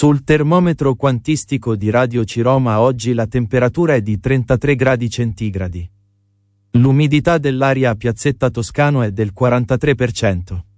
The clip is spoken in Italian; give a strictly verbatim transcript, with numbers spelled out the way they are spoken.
Sul termometro quantistico di Radio Ciroma oggi la temperatura è di trentatré gradi centigradi. L'umidità dell'aria a Piazzetta Toscano è del quarantatré per cento.